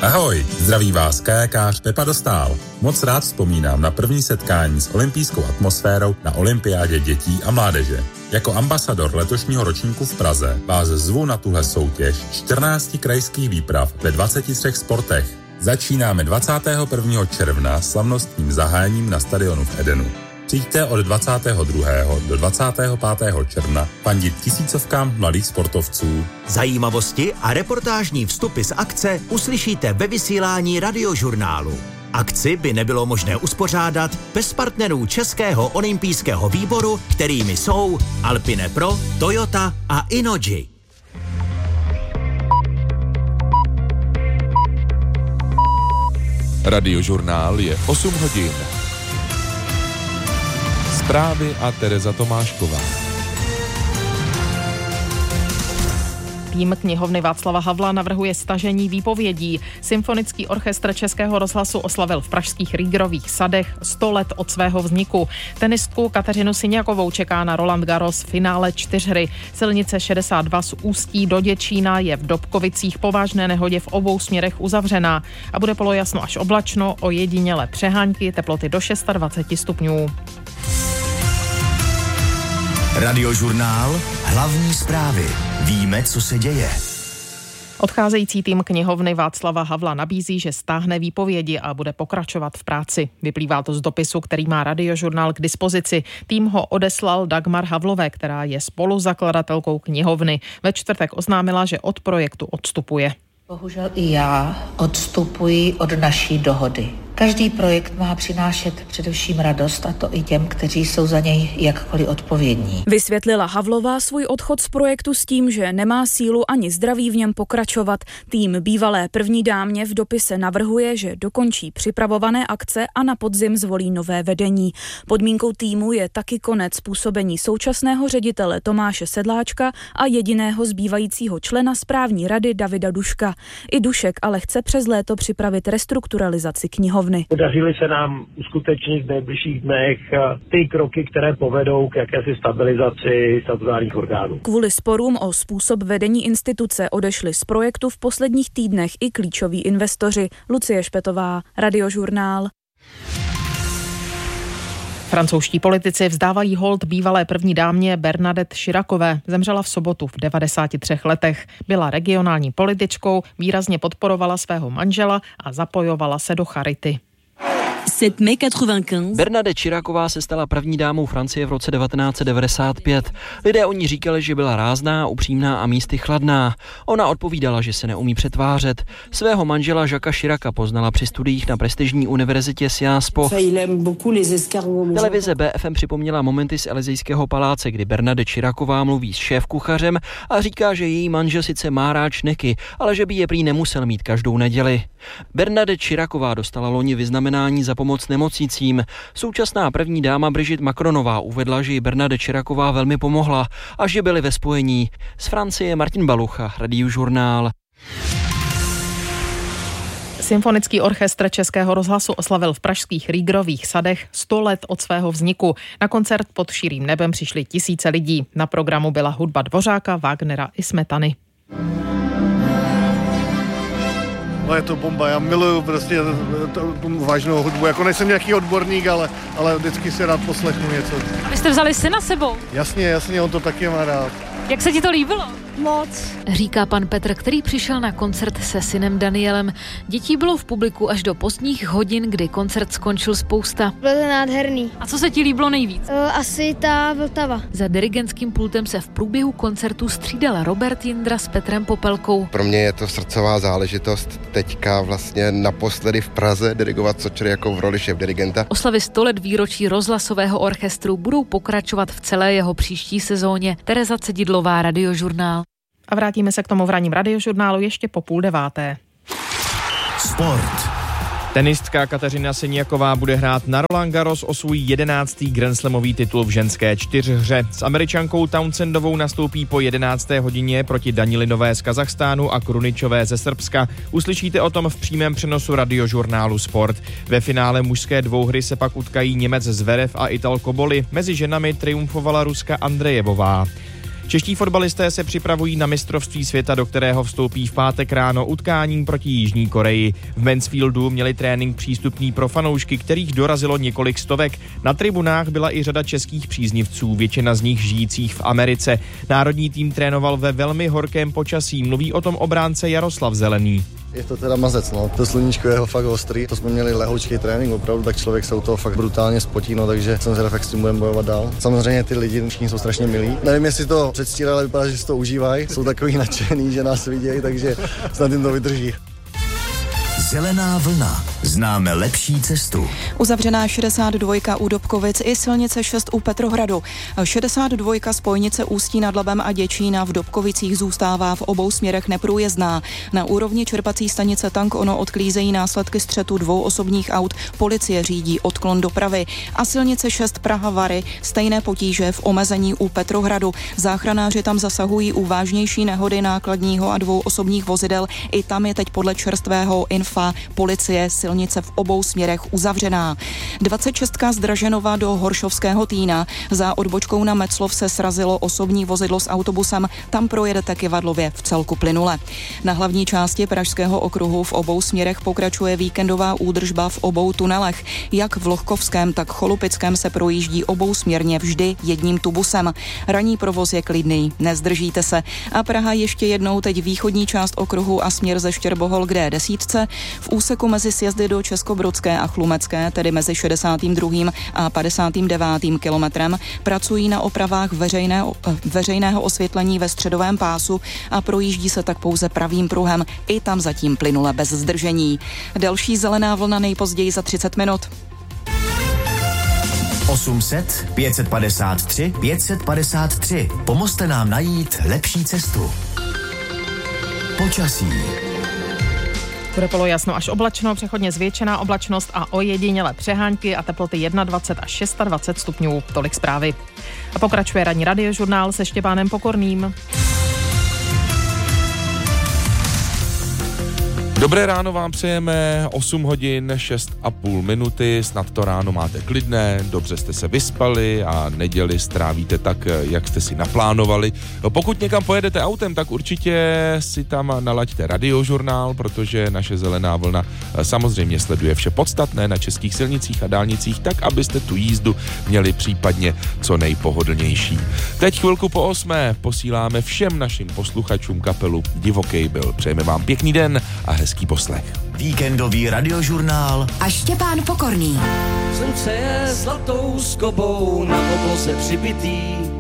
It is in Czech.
Ahoj, zdraví vás kajakář Pepa Dostál. Moc rád vzpomínám na první setkání s olympijskou atmosférou na olympiádě dětí a mládeže. Jako ambasador letošního ročníku v Praze vás zvu na tuhle soutěž 14 krajských výprav ve 23 sportech. Začínáme 21. června slavnostním zahájením na stadionu v Edenu. Přijďte od 22. do 25. června fandit tisícovkám mladých sportovců. Zajímavosti a reportážní vstupy z akce uslyšíte ve vysílání Radiožurnálu. Akci by nebylo možné uspořádat bez partnerů Českého olympijského výboru, kterými jsou Alpine Pro, Toyota a Innogy. Radiožurnál je 8 hodin. Zprávy a Tereza Tomášková. Tým knihovny Václava Havla navrhuje stažení výpovědí. Symfonický orchestr Českého rozhlasu oslavil v pražských Riegerových sadech 100 let od svého vzniku. Tenistku Kateřinu Siniakovou čeká na Roland Garros finále 4hry. Silnice 62 z Ústí do Děčína je v Dobkovicích po vážné nehodě v obou směrech uzavřená a bude polojasno až oblačno, ojediněle přehánky, teploty do 26 stupňů. Radiožurnál, hlavní zprávy. Víme, co se děje. Odcházející tým knihovny Václava Havla nabízí, že stáhne výpovědi a bude pokračovat v práci. Vyplývá to z dopisu, který má Radiožurnál k dispozici. Tým ho odeslal Dagmar Havlové, která je spoluzakladatelkou knihovny. Ve čtvrtek oznámila, že od projektu odstupuje. Bohužel i já odstupuji od naší dohody. Každý projekt má přinášet především radost, a to i těm, kteří jsou za něj jakkoliv odpovědní. Vysvětlila Havlová svůj odchod z projektu s tím, že nemá sílu ani zdraví v něm pokračovat. Tým bývalé první dámě v dopise navrhuje, že dokončí připravované akce a na podzim zvolí nové vedení. Podmínkou týmu je taky konec působení současného ředitele Tomáše Sedláčka a jediného zbývajícího člena správní rady Davida Duška. I Dušek ale chce přes léto připravit restrukturalizaci knihovny. Podařily se nám uskutečnit v nejbližších dnech ty kroky, které povedou k jakési stabilizaci statutárních orgánů. Kvůli sporům o způsob vedení instituce odešli z projektu v posledních týdnech i klíčoví investoři. Lucie Špetová, Radiožurnál. Francouzští politici vzdávají hold bývalé první dámě Bernadette Chiracové. Zemřela v sobotu v 93 letech. Byla regionální političkou, výrazně podporovala svého manžela a zapojovala se do charity. Bernadette Chiracová se stala první dámou Francie v roce 1995. Lidé o ní říkali, že byla rázná, upřímná a místy chladná. Ona odpovídala, že se neumí přetvářet. Svého manžela Jacquesa Chiraca poznala při studiích na prestižní univerzitě Sciences Po. Televize BFM připomněla momenty z Elysejského paláce, kdy Bernadette Chiracová mluví s šéfkuchařem a říká, že její manžel sice má rád šneky, ale že by je prý nemusel mít každou neděli. Bernadette Chiracová dostala loni vyznamenání za pomoc nemocnicím. Současná první dáma Brigitte Macronová uvedla, že jí Bernadette Chiracová velmi pomohla a že byli ve spojení. Z Francie Martin Balucha, Radiožurnál. Symfonický orchestr Českého rozhlasu oslavil v pražských Riegerových sadech 100 let od svého vzniku. Na koncert pod širým nebem přišli tisíce lidí. Na programu byla hudba Dvořáka, Wagnera i Smetany. No je to bomba, já miluju prostě tu vážnou hudbu, jako nejsem nějaký odborník, ale vždycky si rád poslechnu něco. Vy jste vzali syna sebou? Jasně, on to taky má rád. Jak se ti to líbilo? Moc. Říká pan Petr, který přišel na koncert se synem Danielem. Dětí bylo v publiku až do pozdních hodin, kdy koncert skončil spousta. Bylo to nádherný. A co se ti líbilo nejvíc? Asi ta Vltava. Za dirigentským pultem se v průběhu koncertu střídal Robert Jindra s Petrem Popelkou. Pro mě je to srdcová záležitost teďka vlastně naposledy v Praze dirigovat Sočery jako v roli šéfdirigenta. Oslavy 100 let výročí rozhlasového orchestru budou pokračovat v celé jeho příští sezóně. Tereza Cedidlová, Radiožurnál. A vrátíme se k tomu v ranním Radiožurnálu ještě po 8:30. Sport. Tenistka Kateřina Siniaková bude hrát na Roland Garros o svůj 11. grandslamový titul v ženské 4hře. S Američankou Townsendovou nastoupí po 11. hodině proti Danilinové z Kazachstánu a Kruničové ze Srbska. Uslyšíte o tom v přímém přenosu Radiožurnálu Sport. Ve finále mužské dvouhry se pak utkají Němec Zverev a Ital Koboli. Mezi ženami triumfovala Ruska Andrejevová. Čeští fotbalisté se připravují na mistrovství světa, do kterého vstoupí v pátek ráno utkáním proti Jižní Koreji. V Mansfieldu měli trénink přístupný pro fanoušky, kterých dorazilo několik stovek. Na tribunách byla i řada českých příznivců, většina z nich žijících v Americe. Národní tým trénoval ve velmi horkém počasí, mluví o tom obránce Jaroslav Zelený. Je to teda mazec, no. To sluníčko je fakt ostrý. To jsme měli lehoučký trénink, opravdu, tak člověk se u toho fakt brutálně spotí, no, takže jsem zvědav, jak s tím budeme bojovat dál. Samozřejmě ty lidi všichni jsou strašně milí. Nevím, jestli to předstírají, ale vypadá, že si to užívají. Jsou takový nadšený, že nás vidějí, takže snad jim to vydrží. Zelená vlna. Známe lepší cestu. Uzavřená 62 u Dobkovic i silnice 6 u Petrohradu. 62 spojnice Ústí nad Labem a Děčína v Dobkovicích zůstává v obou směrech neprůjezdná. Na úrovni čerpací stanice Tank Ono odklízejí následky střetu dvou osobních aut. Policie řídí odklon dopravy. A silnice 6 Praha Vary stejné potíže v omezení u Petrohradu. Záchranáři tam zasahují u vážnější nehody nákladního a dvou osobních vozidel. I tam je teď podle čerstvého infa policie silnice v obou směrech uzavřená. 26 z Draženova do Horšovského Týna. Za odbočkou na Meclov se srazilo osobní vozidlo s autobusem. Tam projedete Kyvadlově v celku plynule. Na hlavní části Pražského okruhu v obou směrech pokračuje víkendová údržba v obou tunelech. Jak v Lohkovském, tak Cholupickém se projíždí obousměrně vždy jedním tubusem. Ranní provoz je klidný, nezdržíte se. A Praha ještě jednou teď východní část okruhu a směr ze Štěrbohol k D10. V úseku mezi sjezdy do Českobrodské a Chlumecké, tedy mezi 62. a 59. kilometrem, pracují na opravách veřejného osvětlení ve středovém pásu a projíždí se tak pouze pravým pruhem. I tam zatím plynule bez zdržení. Další zelená vlna nejpozději za 30 minut. 800 553 553. Pomozte nám najít lepší cestu. Počasí. Bude polojasno až oblačno, přechodně zvětšená oblačnost a ojedinělé přehánky a teploty 21 až 26 stupňů. Tolik zprávy. A pokračuje ranní radiožurnál se Štěpánem Pokorným. Dobré ráno vám přejeme, 8 hodin, 6,5 minuty, snad to ráno máte klidné, dobře jste se vyspali a neděli strávíte tak, jak jste si naplánovali. Pokud někam pojedete autem, tak určitě si tam nalaďte radiožurnál, protože naše zelená vlna samozřejmě sleduje vše podstatné na českých silnicích a dálnicích, tak abyste tu jízdu měli případně co nejpohodlnější. Teď chvilku po 8 posíláme všem našim posluchačům kapelu Divokej byl. Přejeme vám pěkný den a hezký poslech. Víkendový radiožurnál a Štěpán Pokorný. Slunce je zlatou skobou na obloze přibitý,